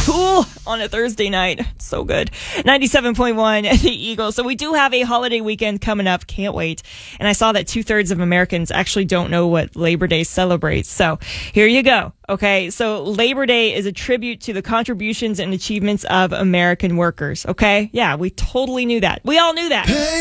cool on a Thursday night. It's so good. 97.1, the Eagles. So we do have a holiday weekend coming up. Can't wait. And I saw that 2/3 of Americans actually don't know what Labor Day celebrates. So here you go. Okay, so Labor Day is a tribute to the contributions and achievements of American workers. Okay, yeah, we totally knew that. We all knew that.